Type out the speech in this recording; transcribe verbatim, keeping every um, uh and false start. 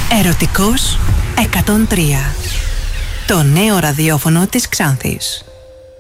Ερωτικός εκατόν τρία. Το νέο ραδιόφωνο της Ξάνθης.